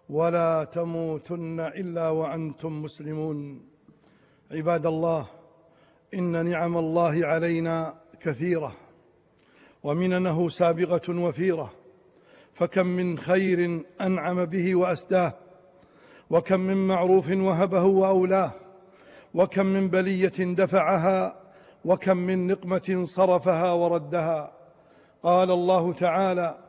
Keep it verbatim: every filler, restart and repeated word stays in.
ولا تموتن إلا وأنتم مسلمون. عباد الله، إن نعم الله علينا كثيرة ومننه سابغة وفيرة، فكم من خير أنعم به وأسداه، وكم من معروف وهبه وأولاه، وكم من بلية دفعها، وكم من نقمة صرفها وردها. قال الله تعالى: